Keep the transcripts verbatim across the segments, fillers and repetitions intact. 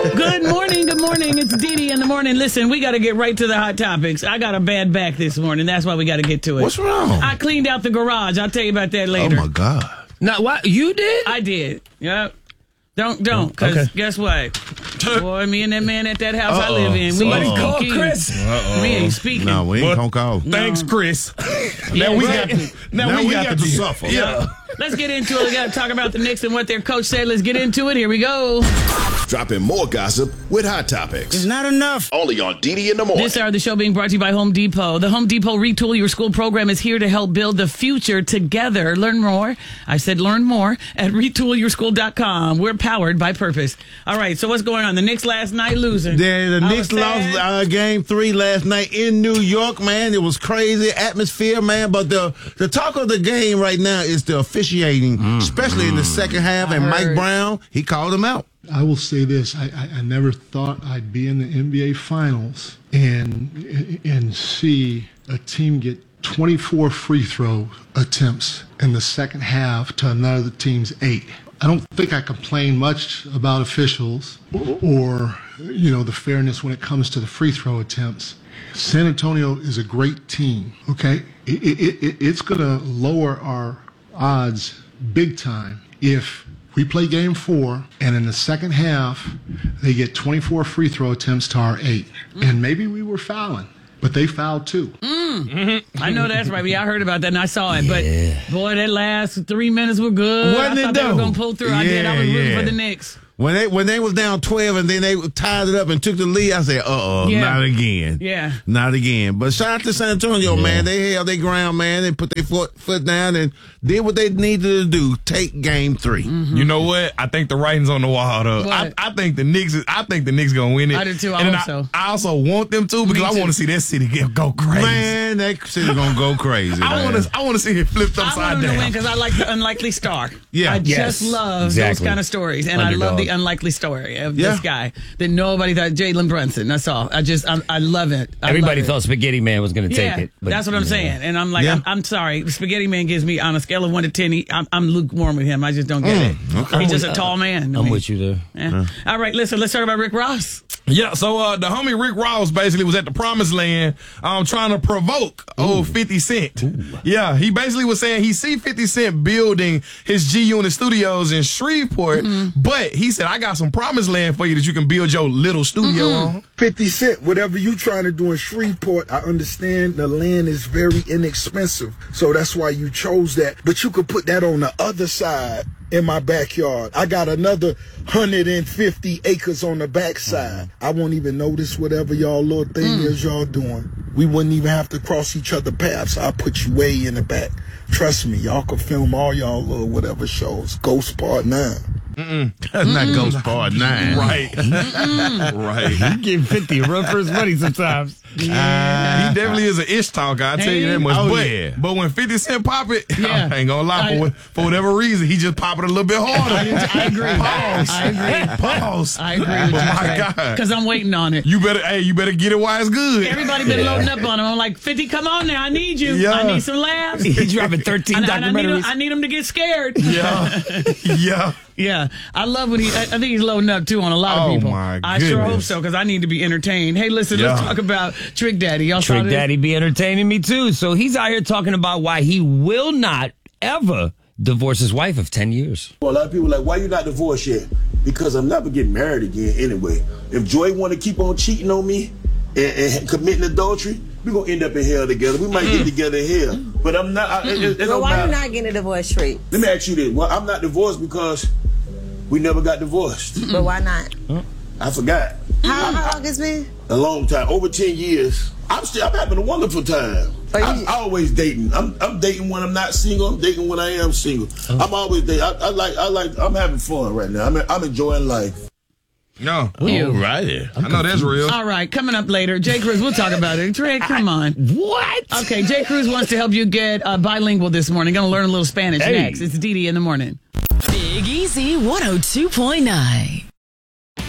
Good morning, good morning. It's Dee Dee in the morning. Listen, we got to get right to the hot topics. I got a bad back this morning. That's why we got to get to it. What's wrong? I cleaned out the garage. I'll tell you about that later. Oh, my God. Now, what? You did? I did. Yep. Don't, don't, because okay. guess what? Boy, me and that man at that house Uh-oh. I live in, we Somebody ain't call speaking. Chris. Uh-oh. We ain't speaking. No, we ain't gonna call. Thanks, Chris. Yeah, now we right. got to, now, Now we, we got, got to, to be- suffer. Yeah. Let's get into it. We got to talk about the Knicks and what their coach said. Let's get into it. Here we go. Dropping more gossip with Hot Topics. It's not enough. Only on Dee Dee in the morning. This hour of the show being brought to you by Home Depot. The Home Depot Retool Your School program is here to help build the future together. Learn more. I said learn more at retool your school dot com. We're powered by purpose. All right, so what's going on? The Knicks last night losing. Yeah, the I Knicks was lost sad. uh, game three last night in New York, man. It was crazy atmosphere, man. But the the talk of the game right now is the officiating, especially in the second half. I and Mike heard. Brown, he called him out. I will say this: I, I, I never thought I'd be in the N B A Finals and and see a team get twenty-four free throw attempts in the second half to another team's eight. I don't think I complain much about officials or, you know, the fairness when it comes to the free throw attempts. San Antonio is a great team, okay? It, it, it, it's going to lower our odds big time if we play game four and in the second half they get twenty-four free throw attempts to our eight. And maybe we were fouling, but they fouled too. I know that's right. Yeah, I heard about that and I saw it. But, boy, that last three minutes were good. Wasn't I it thought they were though? going to pull through. I did. I was Yeah, rooting yeah. for the Knicks. When they when they was down twelve and then they tied it up and took the lead, I said, uh-oh, Yeah. not again. Yeah. Not again. But shout out to San Antonio, man. They held their ground, man. They put their foot, foot down and did what they needed to do, take game three. You know what? I think the writing's on the wall, though. I, What? I think the Knicks is, I think the Knicks gonna win it. I do too. I and then hope so. I also want them to because Me I too. want to see that city get, go crazy. Man, that city gonna go crazy. I man. want to I want to see it flipped I upside want them to win down. because I like the unlikely star. Yeah. I Yes, just love exactly. those kind of stories, and I love Underdog. the unlikely story of Yeah. this guy that nobody thought, Jalen Brunson. That's all. I just I, I love it. I Everybody love it. thought Spaghetti Man was going to Yeah, take it. But, that's what I'm yeah. saying, and I'm like, Yeah. I'm, I'm sorry. Spaghetti Man gives me on a scale of one to ten. He, I'm, I'm lukewarm with him. I just don't get it. okay. He's just a tall man. to I'm me. with you there. Yeah. All right, listen. Let's talk about Rick Ross. Yeah, so uh, the homie Rick Ross basically was at the promised land um, trying to provoke old fifty Cent. Yeah, he basically was saying he see fifty Cent building his G-Unit studios in Shreveport, but he said, I got some promised land for you that you can build your little studio on. fifty Cent, whatever you trying to do in Shreveport, I understand the land is very inexpensive. So that's why you chose that. But you could put that on the other side in my backyard. I got another one hundred fifty acres on the backside. I won't even notice whatever y'all little thing is y'all doing. We wouldn't even have to cross each other paths. I'll put you way in the back. Trust me, y'all can film all y'all little whatever shows. Ghost Part nine. That's not Ghost Part nine. Right. right. He give fifty a run for his money sometimes. He definitely is an ish talker, I tell you that much. Oh, but, yeah. but when fifty Cent pop it, Yeah. I ain't gonna lie, I- for, what- for whatever reason, he just pop it a little bit harder. I agree. Pause. I agree. Pause. I agree with But you. my God. Because I'm waiting on it. You better, hey, you better get it while it's good. Everybody been loading up on him. I'm like, fifty, come on now. I need you. Yeah. I need some laughs. He's dropping thirteen And I, and I, need him, documentaries. I need him to get scared. Yeah. yeah. Yeah, I love when he. I I think he's loading up too on a lot of Oh, people. my I sure hope goodness. so because I need to be entertained. Hey, listen, let's Yeah. talk about Trick Daddy. Y'all saw Trick this? Daddy be entertaining me too. So he's out here talking about why he will not ever divorce his wife of ten years. Well, a lot of people are like, why you not divorced yet? Because I'm never getting married again anyway. If Joy want to keep on cheating on me and, and committing adultery, we're going to end up in hell together. We might get together in hell. But I'm not. I, it, it So don't why matter. you not getting a divorce straight? Let me ask you this. Well, I'm not divorced because we never got divorced. But why not? I forgot. How, how long it's been? A long time. Over ten years. I'm still, I'm having a wonderful time. Are you- I'm always dating. I'm, I'm dating when I'm not single. I'm dating when I am single. I'm always dating. I, I like, I like, I'm having fun right now. I'm, I'm enjoying life. No. You. All righty. I know that's real. All right, coming up later, Jay Cruz. We'll talk about it. Trey, come on. What? Okay, Jay Cruz wants to help you get uh, bilingual this morning. Going to learn a little Spanish Hey. next. It's Dee Dee in the morning. Big Easy one oh two point nine.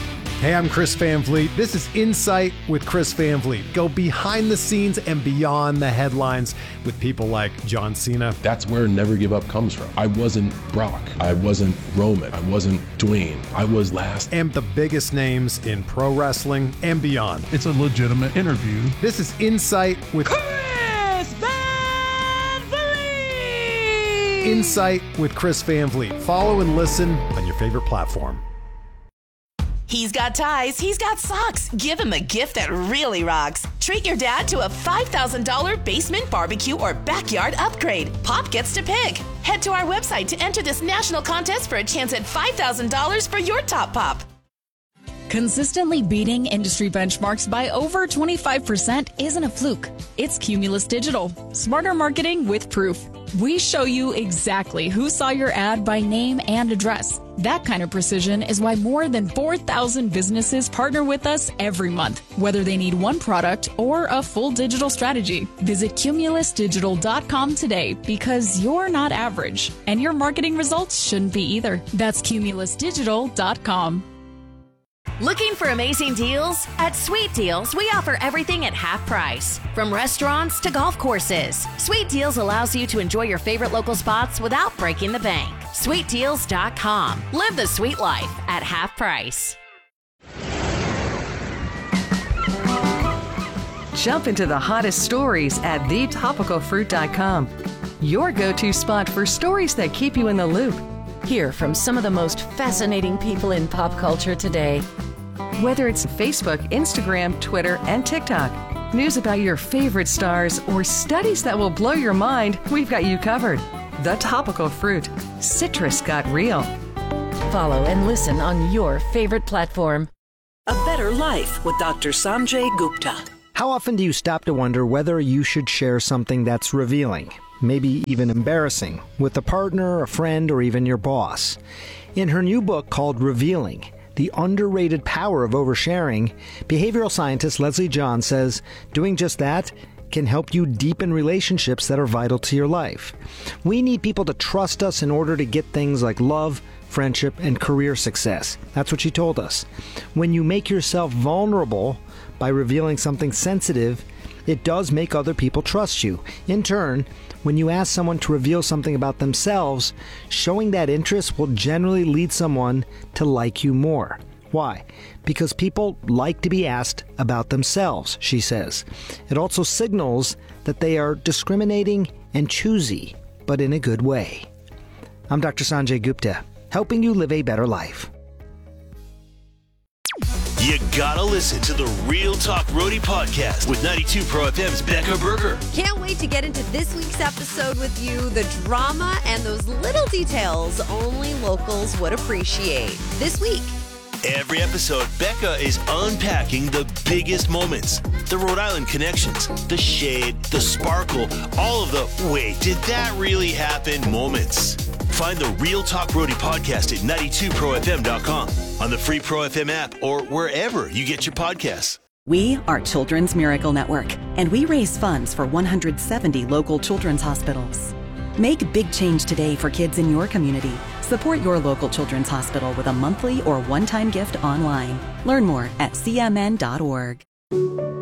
Hey, I'm Chris Van Vliet. This is Insight with Chris Van Vliet. Go behind the scenes and beyond the headlines with people like John Cena. That's where Never Give Up comes from. I wasn't Brock. I wasn't Roman. I wasn't Dwayne. I was last. And the biggest names in pro wrestling and beyond. It's a legitimate interview. This is Insight with Chris Van Vliet. Insight with Chris Van Vliet. Follow and listen on your favorite platform. He's got ties, he's got socks. Give him a gift that really rocks. Treat your dad to a five thousand dollars basement barbecue or backyard upgrade. Pop gets to pick. Head to our website to enter this national contest for a chance at five thousand dollars for your top pop. Consistently beating industry benchmarks by over twenty-five percent isn't a fluke. It's Cumulus Digital. Smarter marketing with proof. We show you exactly who saw your ad by name and address. That kind of precision is why more than four thousand businesses partner with us every month, whether they need one product or a full digital strategy. Visit cumulus digital dot com today because you're not average, and your marketing results shouldn't be either. That's cumulus digital dot com. Looking for amazing deals? At Sweet Deals, we offer everything at half price. From restaurants to golf courses, Sweet Deals allows you to enjoy your favorite local spots without breaking the bank. sweet deals dot com. Live the sweet life at half price. Jump into the hottest stories at the topical fruit dot com. Your go-to spot for stories that keep you in the loop. Hear from some of the most fascinating people in pop culture today. Whether it's Facebook, Instagram, Twitter, and TikTok, news about your favorite stars, or studies that will blow your mind, we've got you covered. The Topical Fruit. Citrus got real. Follow and listen on your favorite platform. A Better Life with Doctor Sanjay Gupta. How often do you stop to wonder whether you should share something that's revealing, maybe even embarrassing, with a partner, a friend, or even your boss? In her new book called Revealing, The Underrated Power of Oversharing, behavioral scientist Leslie John says doing just that can help you deepen relationships that are vital to your life. We need people to trust us in order to get things like love, friendship, and career success. That's what she told us. When you make yourself vulnerable by revealing something sensitive, it does make other people trust you. In turn, when you ask someone to reveal something about themselves, showing that interest will generally lead someone to like you more. Why? Because people like to be asked about themselves, she says. It also signals that they are discriminating and choosy, but in a good way. I'm Doctor Sanjay Gupta, helping you live a better life. You gotta listen to the Real Talk Roadie podcast with ninety-two Pro F M's Becca Berger. Can't wait to get into this week's episode with you. The drama and those little details only locals would appreciate. This week. Every episode, Becca is unpacking the biggest moments, the Rhode Island connections, the shade, the sparkle, all of the wait, did that really happen moments. Find the Real Talk Roadie podcast at ninety-two pro f m dot com, on the free Pro F M app, or wherever you get your podcasts. We are Children's Miracle Network, and we raise funds for one hundred seventy local children's hospitals. Make a big change today for kids in your community. Support your local children's hospital with a monthly or one-time gift online. Learn more at c m n dot org.